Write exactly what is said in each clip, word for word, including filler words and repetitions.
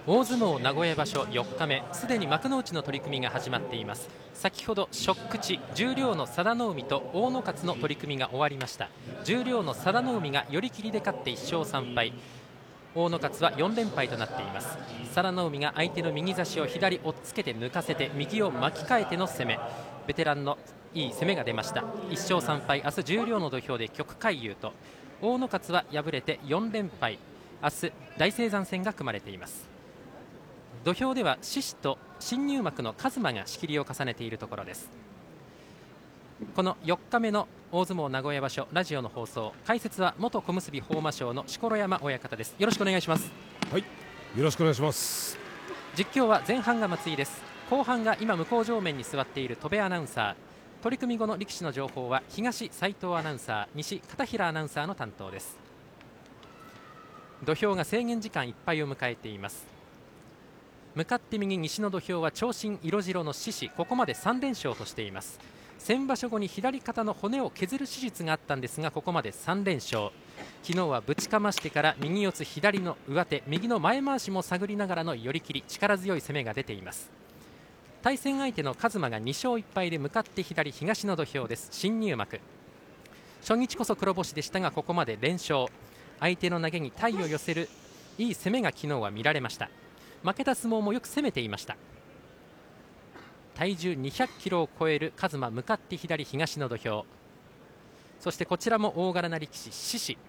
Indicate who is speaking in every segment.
Speaker 1: 大相撲名古屋場所よっかめ、すでに幕内の取り組みが始まっています。先ほど初口、十両の佐田の海と大野勝の取り組みが終わりました。十両の佐田の海が寄り切りで勝っていっしょうさんぱい、大野勝はよんれんぱいとなっています。佐田の海が相手の右差しを左押っつけて抜かせて右を巻き替えての攻め、ベテランのいい攻めが出ました。いっしょうさんぱい、明日十両の土俵で旭海優と、大野勝は敗れてよんれんぱい、明日大青山戦が組まれています。土俵では獅子と新入幕の一馬が仕切りを重ねているところです。このよっかめの大相撲名古屋場所ラジオの放送、解説は元小結豊真将の錣山親方です。よろしくお願いします。
Speaker 2: はい、よろしくお願いします。
Speaker 1: 実況は前半が松井です。後半が今向こう正面に座っている戸部アナウンサー、取組後の力士の情報は東斉藤アナウンサー、西片平アナウンサーの担当です。土俵が制限時間いっぱいを迎えています。向かって右西の土俵は長身色白の獅子、ここまでさんれんしょうとしています。先場所後に左肩の骨を削る手術があったんですが、ここまでさんれんしょう。昨日はぶちかましてから右四つ左の上手、右の前回しも探りながらの寄り切り、力強い攻めが出ています。対戦相手の一馬がにしょういっぱいで向かって左東の土俵です。新入幕、初日こそ黒星でしたが、ここまで連勝、相手の投げに体を寄せるいい攻めが昨日は見られました。負けた相撲もよく攻めていました。体重にひゃくキロを超える一馬、向かって左東の土俵、そしてこちらも大柄な力士獅子、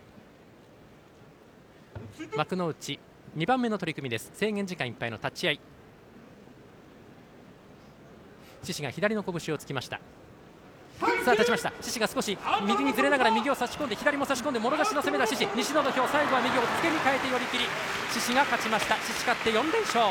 Speaker 1: 幕の内にばんめの取り組みです。制限時間いっぱいの立ち合い、獅子が左の拳をつきました。さあ立ちました。獅子が少し右にずれながら右を差し込んで左も差し込んでもろ出しの攻めだ獅子、西の土俵、最後は右をつけに変えて寄り切り、獅子が勝ちました。獅子勝ってよんれんしょう、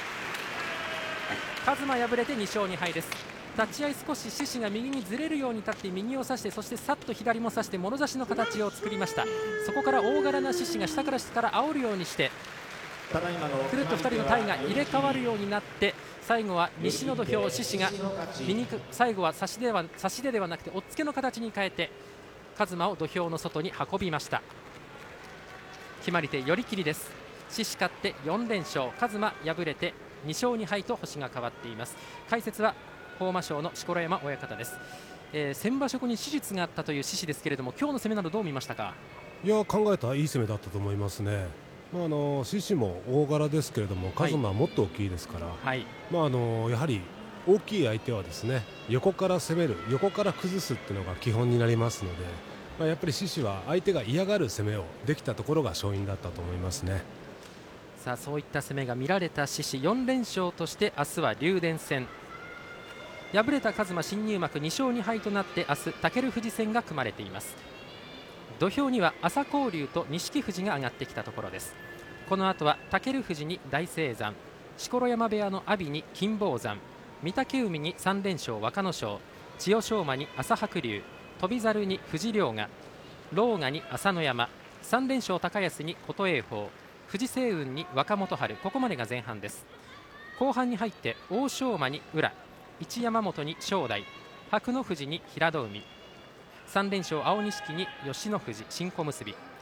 Speaker 1: 一馬敗れてにしょうにはいです。立ち合い少し獅子が右にずれるように立って右を差して、そしてさっと左も差してもろ差しの形を作りました。そこから大柄な獅子が下から下から煽るようにしてくるっとふたりの体が入れ替わるようになって、最後は西の土俵、獅子が右、最後は差し手では差し手ではなくて押っつけの形に変えて一馬を土俵の外に運びました。決まり手寄り切りです。獅子勝ってよんれんしょう、一馬敗れてにしょうにはいと星が変わっています。解説は豊真将の錣山親方です。えー、先場所後に手術があったという獅子ですけれども、今日の攻めなどどう見ましたか？
Speaker 2: いや、考えたいい攻めだったと思いますね。まあ、あの獅子も大柄ですけれども、一馬はもっと大きいですから、はい、まあ、あのやはり大きい相手はですね、横から攻める、横から崩すっていうのが基本になりますので、まあ、やっぱり獅子は相手が嫌がる攻めをできたところが勝因だったと思いますね。
Speaker 1: さあそういった攻めが見られた獅子、よんれんしょうとして明日は竜電戦、敗れた一馬新入幕にしょうにはいとなって明日武富士戦が組まれています。土俵には朝紅龍と錦富士が上がってきたところです。この後は武富士に大青山、錣山部屋の阿炎に金峰山、御嶽海にさんれんしょう若の勝、千代翔馬に朝白龍、翔猿に藤良が、狼雅に朝乃山、さんれんしょう高安に琴恵峰、藤青雲に若元春、ここまでが前半です。後半に入って欧勝馬に宇良、一山本に正代、白の富士に平戸海、さんれんしょう青錦に吉野富士新小結、